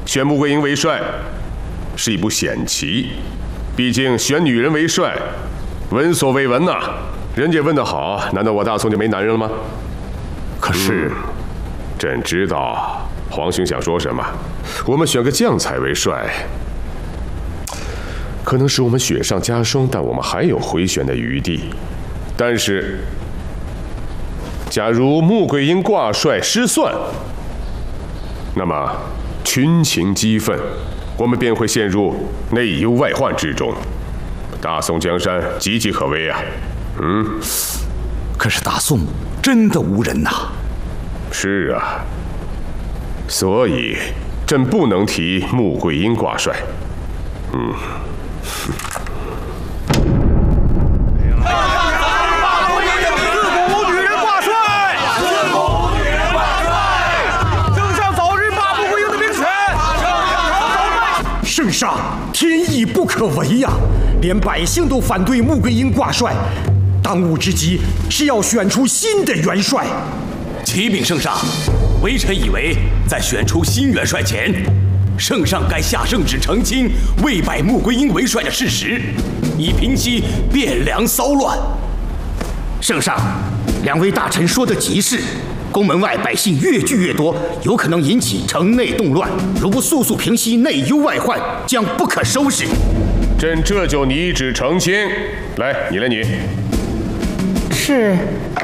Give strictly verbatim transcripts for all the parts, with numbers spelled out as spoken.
选穆桂英为帅是一步险棋，毕竟选女人为帅，闻所未闻呐、啊。人家问得好，难道我大宋就没男人了吗？可是，嗯、朕知道皇兄想说什么。我们选个将才为帅，可能使我们雪上加霜，但我们还有回旋的余地。但是，假如穆桂英挂帅失算，那么群情激愤，我们便会陷入内忧外患之中，大宋江山岌岌可危啊！嗯， 可是大宋真的无人呐。 是啊，所以朕不能提穆桂英挂帅。嗯。 圣上，天意不可违呀、啊！连百姓都反对穆桂英挂帅，当务之急是要选出新的元帅。 启禀圣上，微臣以为在选出新元帅前，圣上该下圣旨澄清未拜穆桂英为帅的事实，以平息汴梁骚乱。 圣上，两位大臣说的极是。宫门外百姓越聚越多，有可能引起城内动乱。如不速速平息内忧外患，将不可收拾。 朕这就拟旨澄清。来，你来拟。 是。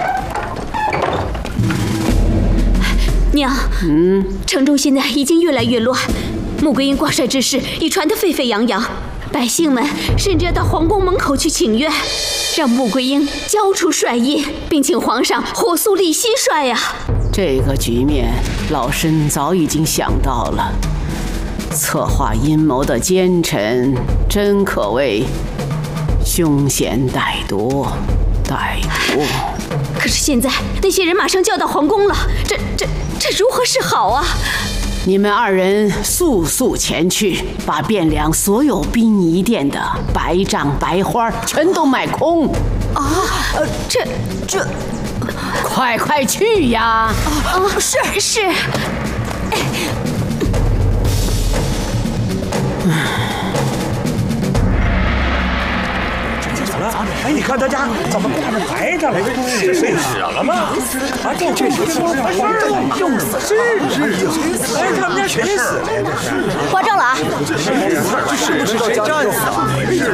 娘，嗯，城中现在已经越来越乱，穆桂英挂帅之事已传得沸沸扬扬，百姓们甚至要到皇宫门口去请愿，让穆桂英交出帅印，并请皇上火速立新帅呀！ 这个局面，老身早已经想到了。策划阴谋的奸臣，真可谓凶险歹毒，歹毒。 可是现在那些人马上就要到皇宫了，这这这如何是好啊？ 你们二人速速前去，把汴梁所有殡仪店的白帐白花全都卖空。 啊，呃，这这， 快快去呀！ 啊，是是。 哎，你看大家怎么挂着白着了？是谁死了吗？啊，这这这这用死是是，哎，他们家谁死了呀？这是挂正了啊！ 这是谁战死了？